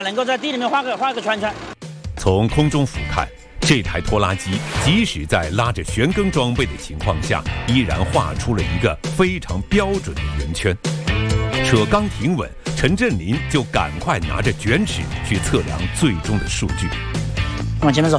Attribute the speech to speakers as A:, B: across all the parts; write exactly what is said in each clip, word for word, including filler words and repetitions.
A: 能够在地里面画个画个圈圈。
B: 从空中俯瞰，这台拖拉机即使在拉着旋耕装备的情况下，依然画出了一个非常标准的圆圈。车刚停稳，陈振林就赶快拿着卷尺去测量最终的数据。
A: 往前面走，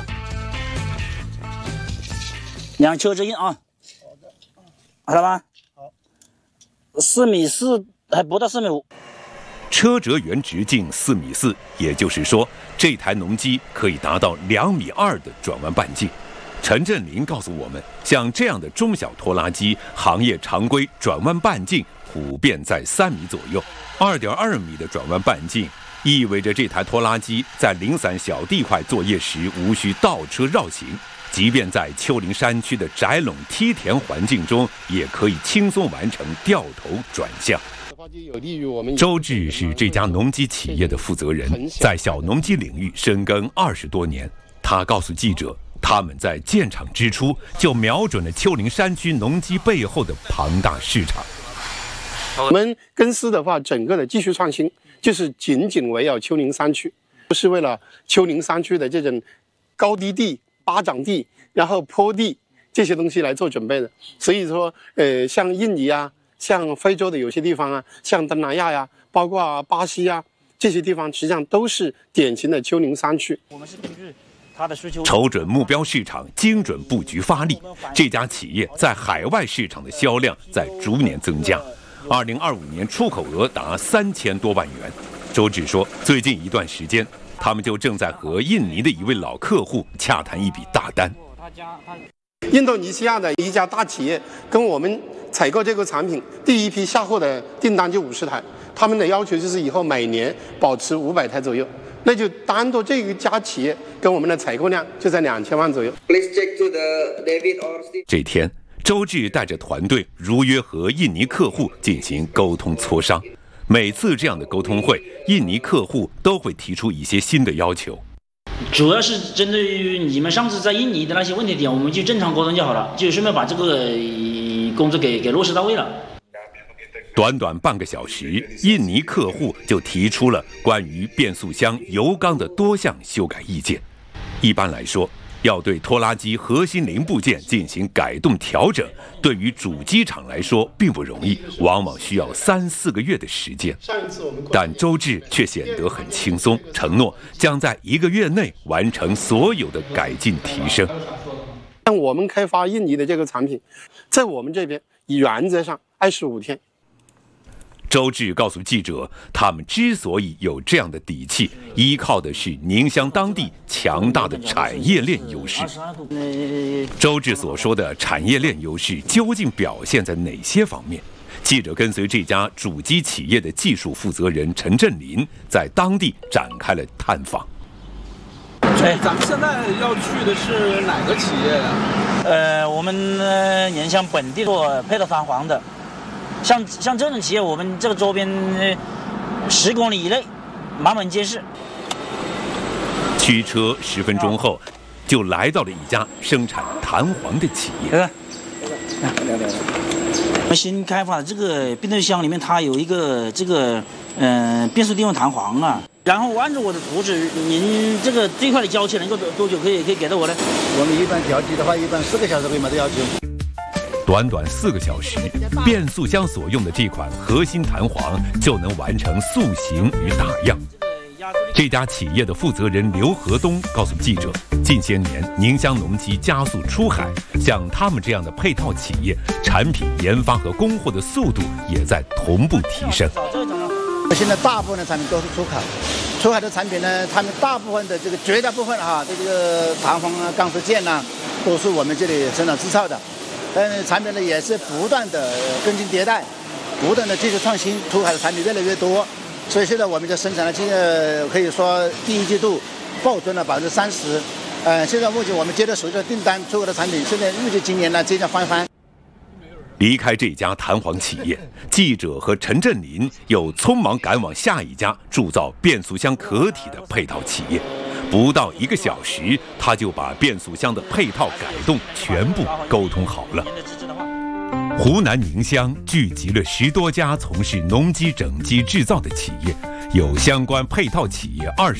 A: 量车之音啊。好的，好了吧？好，四米四，还不到四米五。
B: 车辙原直径四米四，也就是说，这台农机可以达到两米二的转弯半径。陈振林告诉我们，像这样的中小拖拉机，行业常规转弯半径普遍在三米左右。二点二米的转弯半径，意味着这台拖拉机在零散小地块作业时无需倒车绕行，即便在丘陵山区的窄垄梯田环境中，也可以轻松完成掉头转向。周志是这家农机企业的负责人，在小农机领域深耕二十多年。他告诉记者，他们在建厂之初就瞄准了丘陵山区农机背后的庞大市场。
C: 我们公司的话，整个的技术创新就是紧紧围绕丘陵山区，是为了丘陵山区的这种高低地、巴掌地，然后坡地这些东西来做准备的。所以说，呃，像印尼啊。像非洲的有些地方啊，像东南亚呀，包括、啊、巴西啊，这些地方实际上都是典型的丘陵山区。
A: 我们是根据它的需求，
B: 瞅准目标市场，精准布局发力。这家企业在海外市场的销量在逐年增加，二零二五年出口额达三千多万元。周志说，最近一段时间，他们就正在和印尼的一位老客户洽谈一笔大单。
C: 印度尼西亚的一家大企业跟我们采购这个产品，第一批下货的订单就五十台，他们的要求就是以后每年保持五百台左右，那就单独这一家企业跟我们的采购量就在两千万左右。
B: 这天，周志带着团队如约和印尼客户进行沟通磋商。每次这样的沟通会，印尼客户都会提出一些新的要求。
A: 主要是针对于你们上次在印尼的那些问题点，我们就正常沟通就好了，就顺便把这个工作给给落实到位了。
B: 短短半个小时，印尼客户就提出了关于变速箱油缸的多项修改意见。一般来说，要对拖拉机核心零部件进行改动调整，对于主机厂来说并不容易，往往需要三四个月的时间。但周志却显得很轻松，承诺将在一个月内完成所有的改进提升。
C: 像我们开发印尼的这个产品，在我们这边原则上二十五天。
B: 周志告诉记者，他们之所以有这样的底气，依靠的是宁乡当地强大的产业链优势。周志所说的产业链优势究竟表现在哪些方面？记者跟随这家主机企业的技术负责人陈振林，在当地展开了探访。
D: 哎，咱们现在要去的是哪个企业呀、啊？
A: 呃，我们呃宁乡本地做配套弹簧的。像像这种企业，我们这个周边十公里以内满满皆是。
B: 驱车十分钟后，就来到了一家生产弹簧的企业。
A: 来来来，我们新开发的这个变速箱里面，它有一个这个嗯、呃、变速电容弹簧啊。然后按照我的图纸，您这个最快的交期能够多久可以可以给到我呢？
E: 我们一般调机的话，一般四个小时可以没得要求。
B: 短短四个小时，变速箱所用的这款核心弹簧就能完成塑形与打样。这家企业的负责人刘河东告诉记者，近些年宁乡农机加速出海，像他们这样的配套企业，产品研发和供货的速度也在同步提升。
E: 现在大部分的产品都是出口，出海的产品呢，他们大部分的这个绝大部分哈，这个弹簧啊、钢丝件呐，都是我们这里生产制造的。但是产品呢也是不断的更新迭代，不断的技术创新，出海的产品越来越多。所以现在我们就生产了，这个可以说第一季度暴增了百分之三十。呃，现在目前我们接到手里的订单，出口的产品，现在预计今年呢接近翻番。
B: 离开这家弹簧企业，记者和陈振林又匆忙赶往下一家铸造变速箱壳体的配套企业。不到一个小时，他就把变速箱的配套改动全部沟通好了。湖南宁乡聚集了十多家从事农机整机制造的企业，有相关配套企业二十